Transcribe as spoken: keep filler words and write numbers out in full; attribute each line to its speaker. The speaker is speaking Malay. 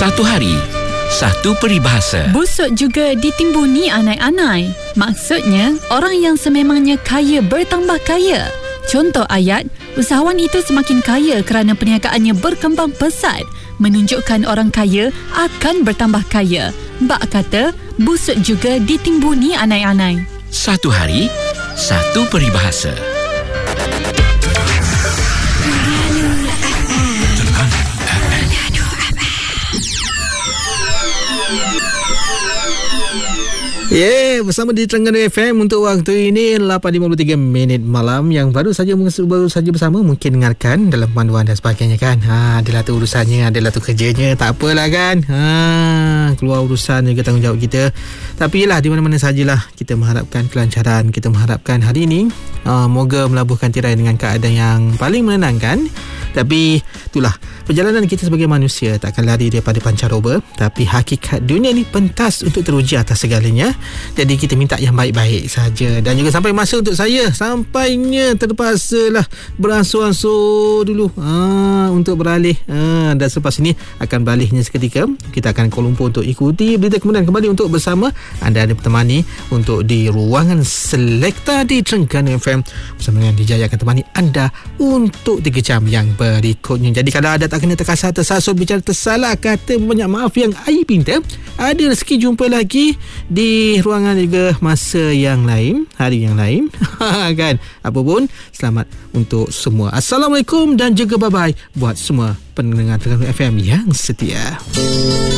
Speaker 1: Satu hari, satu peribahasa.
Speaker 2: Busuk juga ditimbuni anai-anai. Maksudnya, orang yang sememangnya kaya bertambah kaya. Contoh ayat, usahawan itu semakin kaya kerana perniagaannya berkembang pesat, menunjukkan orang kaya akan bertambah kaya. Bak kata, busuk juga ditimbuni anai-anai.
Speaker 1: Satu hari, satu peribahasa.
Speaker 3: Ya, yeah, bersama di Terengganu F M untuk waktu ini lapan lima puluh tiga minit malam. Yang baru saja baru saja bersama mungkin dengarkan dalam panduan dan sebagainya kan. Ha, adalah tu urusannya, adalah tu kerjanya, tak apalah kan. Ha, keluar urusan juga tanggungjawab kita. Tapi lah di mana-mana sajalah kita mengharapkan kelancaran, kita mengharapkan hari ini uh, moga melabuhkan tirai dengan keadaan yang paling menenangkan. Tapi itulah perjalanan kita sebagai manusia, takkan lari daripada pancaroba, tapi hakikat dunia ni pentas untuk teruji atas segalanya. Jadi kita minta yang baik-baik saja. Dan juga sampai masa untuk saya, sampainya terpaksa lah beransur-ansur dulu ha, untuk beralih ha, dan selepas ini akan beralihnya seketika. Kita akan Kuala Lumpur untuk ikuti berita, kemudian kembali untuk bersama anda ada bertemani untuk di ruangan Selekta di Terengganu F M bersama dengan D J akan temani anda untuk tiga jam yang berikutnya. Jadi kalau ada tak kena terkasar, tersasar, bicara tersalah, kata banyak maaf yang air pinta, ada rezeki jumpa lagi di ruangan juga masa yang lain, hari yang lain kan. Apapun, selamat untuk semua. Assalamualaikum dan juga bye-bye buat semua pendengar Terengganu F M yang setia.